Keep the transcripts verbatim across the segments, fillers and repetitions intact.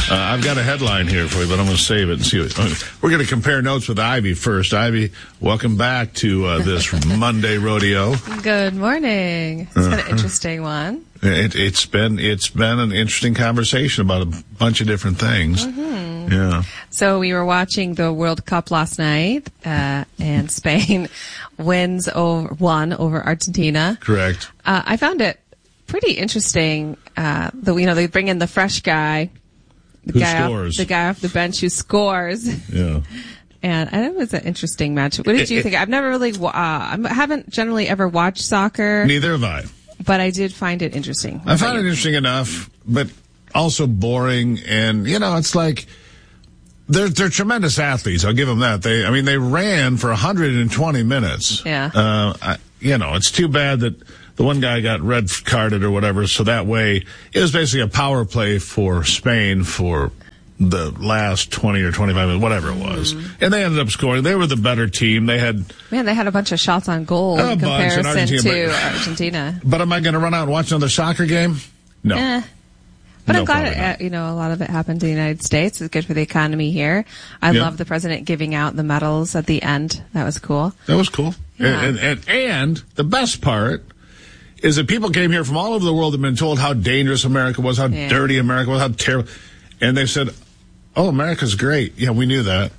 Uh, I've got a headline here for you, but I'm going to save it and see what... Uh, we're going to compare notes with Ivy first. Ivy, welcome back to uh, this Monday rodeo. Good morning. It's been an interesting one. It, it's been it's been an interesting conversation about a bunch of different things. Mm-hmm. Yeah. So we were watching the World Cup last night, uh, and Spain wins over won over Argentina. Correct. Uh, I found it pretty interesting. Uh, that you know they bring in the fresh guy, the who guy scores, off, the guy off the bench who scores. Yeah. And I thought it was an interesting match. What did it, you it, think? I've never really, uh, I haven't generally ever watched soccer. Neither have I. But I did find it interesting. I found it interesting enough, but also boring. And, you know, it's like, they're, they're tremendous athletes. I'll give them that. They, I mean, they ran for one hundred twenty minutes. Yeah. Uh, I, you know, it's too bad that the one guy got red carded or whatever. So that way, it was basically a power play for Spain for the last twenty or twenty-five minutes, whatever it was. Mm-hmm. And they ended up scoring. They were the better team. They had... Man, they had a bunch of shots on goal in comparison Argentina, to but, Argentina. But am I going to run out and watch another soccer game? No. Eh. But no, I'm glad, it, uh, you know, a lot of it happened in the United States. It's good for the economy here. I yeah. love the president giving out the medals at the end. That was cool. That was cool. Yeah. And, and, and the best part is that people came here from all over the world and been told how dangerous America was, how yeah. dirty America was, how terrible. And they said, oh, America's great. Yeah, we knew that.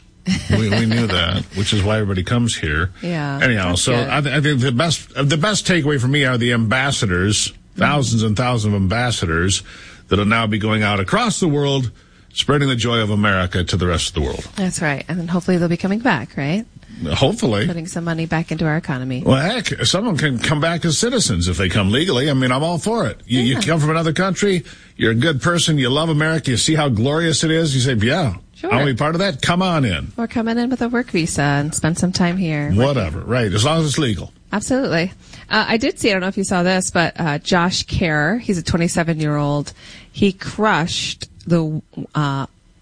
we, we knew that, which is why everybody comes here. Yeah. Anyhow, so I, th- I think the best the best takeaway for me are the ambassadors, thousands and thousands of ambassadors that will now be going out across the world, spreading the joy of America to the rest of the world. That's right. And then hopefully they'll be coming back, right? Hopefully. Putting some money back into our economy. Well, heck, someone can come back as citizens if they come legally. I mean, I'm all for it. You, yeah. you come from another country, you're a good person, you love America, you see how glorious it is, you say, yeah, sure. I want to be part of that, come on in. Or come in with a work visa and spend some time here. Whatever, working. right, as long as it's legal. Absolutely. Uh, I did see, I don't know if you saw this, but uh, Josh Kerr, he's a twenty-seven-year-old, he crushed the uh,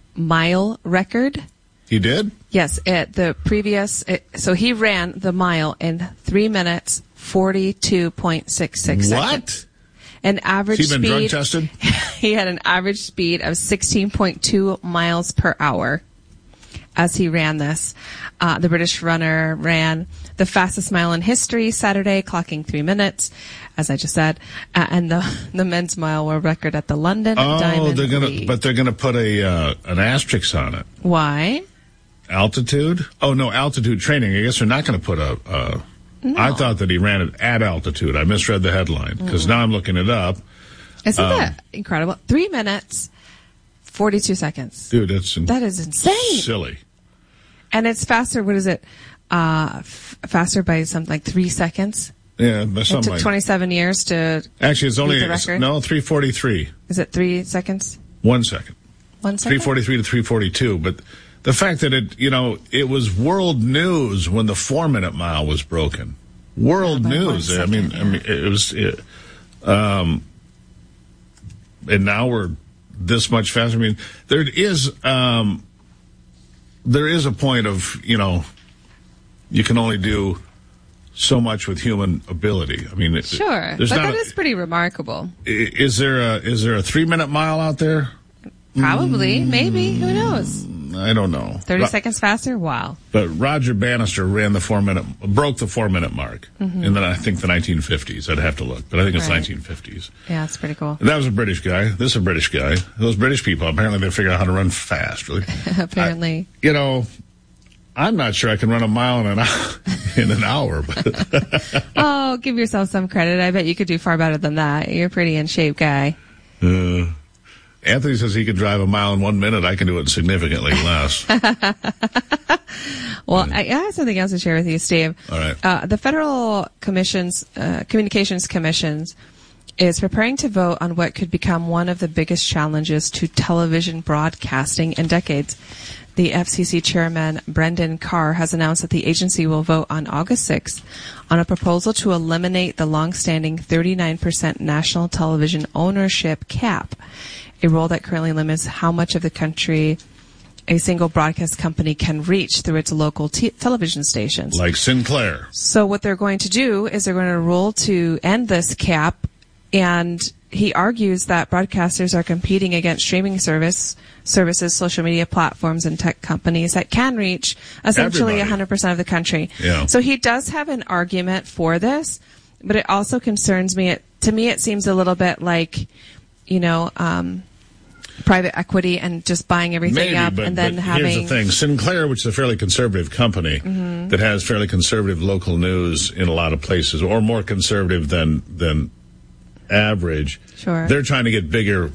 mile record. He did? Yes, at the previous, it, so he ran the mile in three minutes, forty-two point six six what? seconds. An average Has he been speed. drug tested? He had an average speed of sixteen point two miles per hour as he ran this. Uh, the British runner ran the fastest mile in history Saturday, clocking three minutes, as I just said, uh, and the the men's mile world record at the London oh, Diamond they're gonna, League. but they're going to put a uh, an asterisk on it. Why? Altitude? Oh, no, altitude training. I guess they're not going to put a... Uh, no. I thought that he ran it at altitude. I misread the headline because mm. now I'm looking it up. Isn't um, that incredible? Three minutes, forty-two seconds. Dude, that's in- that is insane. Silly. And it's faster. What is it? Uh, f- faster by something like three seconds. Yeah, but something it took like twenty-seven years to. Actually, it's only the record. no three forty-three. Is it three seconds? One second. One second. Three forty-three to three forty-two, but. The fact that it, you know, it was world news when the four-minute mile was broken. World yeah, news. Second, I mean, yeah. I mean, it was, it, um, and now we're this much faster. I mean, there is, um, there is a point of, you know, you can only do so much with human ability. I mean, sure, but that a, is pretty remarkable. Is there a is there a three-minute mile out there? Probably, mm, maybe. Who knows? I don't know. Thirty Ro- seconds faster. Wow. But Roger Bannister ran the four minute, broke the four minute mark, mm-hmm. in the I think the nineteen fifties. I'd have to look, but I think it's right. nineteen fifties. Yeah, it's pretty cool. And that was a British guy. This is a British guy. Those British people apparently they figure out how to run fast. Really, apparently. I, you know, I'm not sure I can run a mile in an hour. in an hour but oh, give yourself some credit. I bet you could do far better than that. You're a pretty in shape guy. Uh, Anthony says he can drive a mile in one minute. I can do it significantly less. Well, I, I have something else to share with you, Steve. All right. Uh, the Federal Commission's uh, Communications Commissions is preparing to vote on what could become one of the biggest challenges to television broadcasting in decades. The F C C chairman, Brendan Carr, has announced that the agency will vote on August sixth on a proposal to eliminate the longstanding thirty-nine percent national television ownership cap, a rule that currently limits how much of the country a single broadcast company can reach through its local t- television stations. Like Sinclair. So what they're going to do is they're going to rule to end this cap And he argues that broadcasters are competing against streaming service services, social media platforms, and tech companies that can reach essentially Everybody. one hundred percent of the country. Yeah. So he does have an argument for this, but it also concerns me. It, to me, it seems a little bit like, you know, um, private equity and just buying everything Maybe, up but, and then but having... here's the thing. Sinclair, which is a fairly conservative company Mm-hmm. that has fairly conservative local news in a lot of places, or more conservative than than average. Sure. They're trying to get bigger,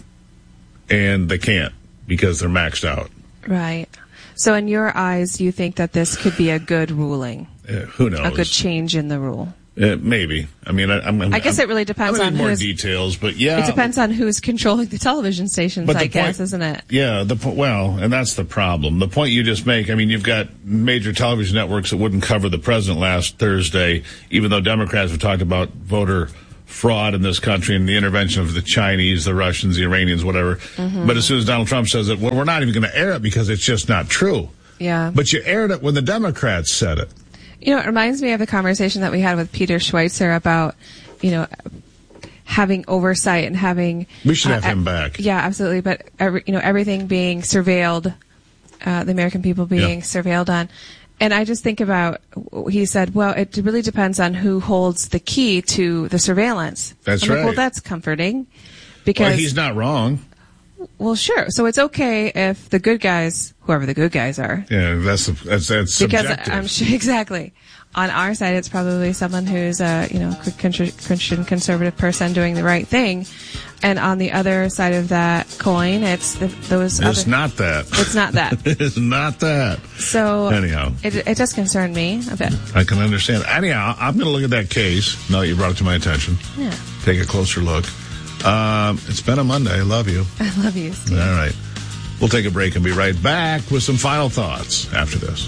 and they can't because they're maxed out. Right. So in your eyes, do you think that this could be a good ruling? Uh, who knows? A good change in the rule? Uh, maybe. I mean, I, I'm, I'm, I guess I'm, it really depends I'm on more who's... details, but yeah. It depends on who's controlling the television stations, But I the guess, point- isn't it? Yeah, the po- well, and that's the problem. The point you just make, I mean, you've got major television networks that wouldn't cover the president last Thursday, even though Democrats have talked about voter fraud in this country and the intervention of the Chinese, the Russians, the Iranians, whatever. Mm-hmm. But as soon as Donald Trump says it, well, we're not even going to air it because it's just not true. Yeah. But you aired it when the Democrats said it. You know, it reminds me of the conversation that we had with Peter Schweitzer about, you know, having oversight and having... We should have uh, him back. Yeah, absolutely. But, every, you know, everything being surveilled, uh, the American people being Yeah. surveilled on. And I just think about, he said, well, it really depends on who holds the key to the surveillance. That's I'm like, right. well, that's comforting. Because, Well, he's not wrong. well, sure. So it's okay if the good guys, whoever the good guys are, Yeah, that's that's that's because subjective. I'm sure exactly. On our side, it's probably someone who's a you know Christian conservative person doing the right thing, and on the other side of that coin, it's the, those. It's other, not that. It's not that. It's not that. So Anyhow. it it does concern me a bit. I can understand. Anyhow, I'm going to look at that case now that you brought it to my attention. Yeah, Take a closer look. Um, it's been a Monday. I love you. I love you, Steve. All right. We'll take a break and be right back with some final thoughts after this.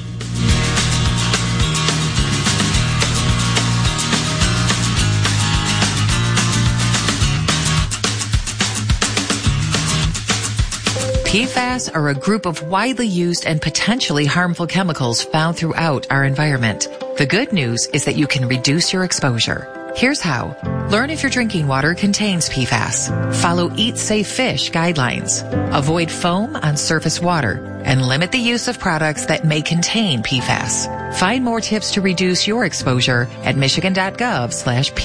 P FAS are a group of widely used and potentially harmful chemicals found throughout our environment. The good news is that you can reduce your exposure. Here's how. Learn if your drinking water contains P FAS. Follow Eat Safe Fish guidelines. Avoid foam on surface water. And limit the use of products that may contain P FAS. Find more tips to reduce your exposure at michigan.gov slash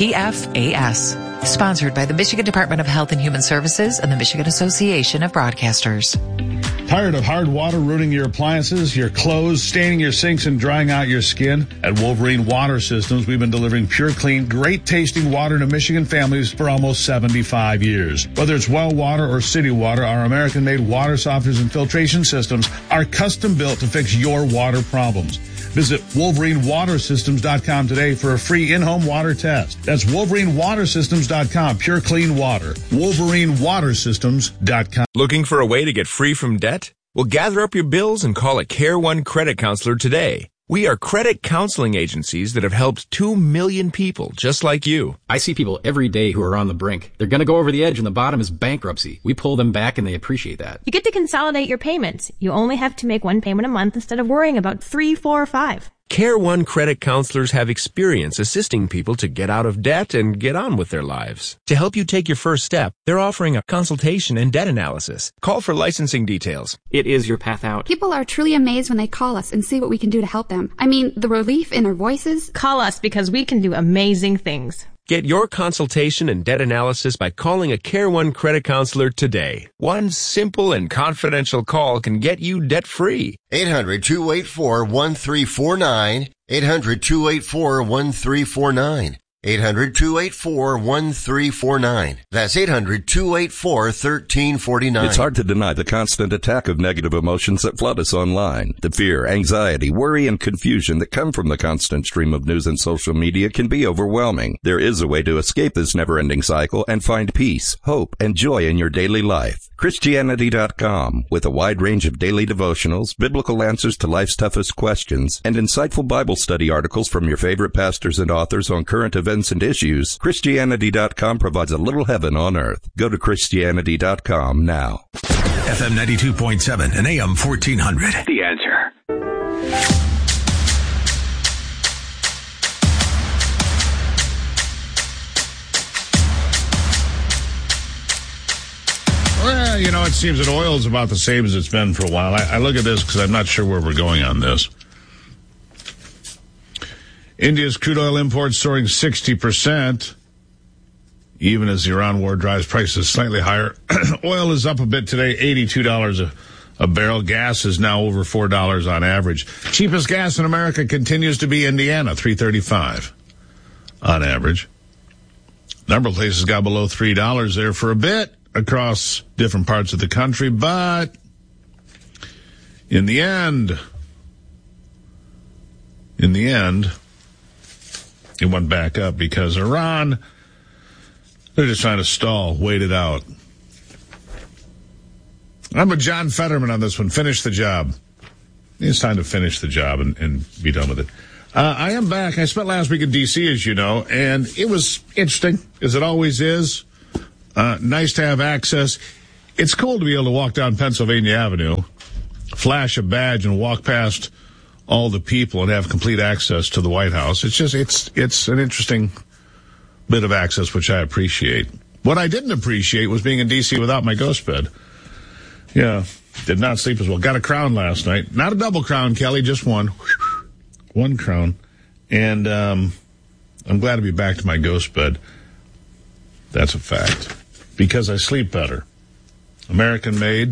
PFAS. Sponsored by the Michigan Department of Health and Human Services and the Michigan Association of Broadcasters. Tired of hard water ruining your appliances, your clothes, staining your sinks, and drying out your skin? At Wolverine Water Systems, we've been delivering pure, clean, great-tasting water to Michigan families for almost seventy-five years. Whether it's well water or city water, our American-made water softeners and filtration systems are custom-built to fix your water problems. Visit Wolverine Water Systems dot com today for a free in-home water test. That's Wolverine Water Systems dot com. Pure, clean water. Wolverine Water Systems dot com. Looking for a way to get free from debt? Well, gather up your bills and call a Care One credit counselor today. We are credit counseling agencies that have helped two million people just like you. I see people every day who are on the brink. They're going to go over the edge and the bottom is bankruptcy. We pull them back and they appreciate that. You get to consolidate your payments. You only have to make one payment a month instead of worrying about three, four, or five. Care One credit counselors have experience assisting people to get out of debt and get on with their lives. To help you take your first step, they're offering a consultation and debt analysis. Call for licensing details. It is your path out. People are truly amazed when they call us and see what we can do to help them. I mean, the relief in our voices. Call us because we can do amazing things. Get your consultation and debt analysis by calling a Care One credit counselor today. One simple and confidential call can get you debt-free. eight hundred, two eight four, one three four nine. eight hundred, two eight four, one three four nine. eight hundred, two eight four, one three four nine. That's eight hundred, two eight four, one three four nine. It's hard to deny the constant attack of negative emotions that flood us online. The fear, anxiety, worry, and confusion that come from the constant stream of news and social media can be overwhelming. There is a way to escape this never-ending cycle and find peace, hope, and joy in your daily life. Christianity dot com, with a wide range of daily devotionals, biblical answers to life's toughest questions, and insightful Bible study articles from your favorite pastors and authors on current events and issues, Christianity dot com provides a little heaven on earth. Go to Christianity dot com now. F M ninety-two point seven and A M fourteen hundred. The Answer. Well, you know, it seems that oil is about the same as it's been for a while. I, I look at this because I'm not sure where we're going on this. India's crude oil imports soaring sixty percent, even as the Iran war drives prices slightly higher. Oil is up a bit today, eighty-two dollars a, a barrel. Gas is now over four dollars on average. Cheapest gas in America continues to be Indiana, three thirty-five on average. A number of places got below three dollars there for a bit across different parts of the country, but in the end, in the end, it went back up because Iran, they're just trying to stall, wait it out. I'm with John Fetterman on this one. Finish the job. It's time to finish the job and, and be done with it. Uh, I am back. I spent last week in D C, as you know, and it was interesting, as it always is. Uh, nice to have access. It's cool to be able to walk down Pennsylvania Avenue, flash a badge, and walk past all the people and have complete access to the White House. It's just, it's, it's an interesting bit of access, which I appreciate. What I didn't appreciate was being in D C without my ghost bed. Yeah, did not sleep as well. Got a crown last night. Not a double crown, Kelly, just one. One crown. And um, I'm glad to be back to my ghost bed. That's a fact. Because I sleep better. American made.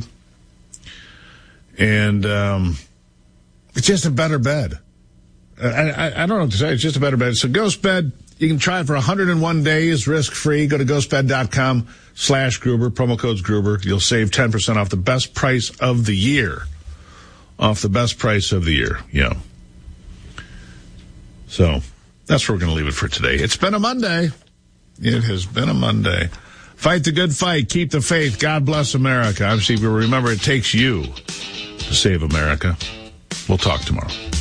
And um, it's just a better bed. I, I, I don't know what to say. It's just a better bed. So ghost bed, you can try it for one hundred one days, risk-free. Go to ghostbed.com slash Gruber. Promo code's Gruber. You'll save ten percent off the best price of the year. Off the best price of the year. Yeah. So that's where we're going to leave it for today. It's been a Monday. It has been a Monday. Fight the good fight. Keep the faith. God bless America. I'm Steve Gruber. Remember, it takes you to save America. We'll talk tomorrow.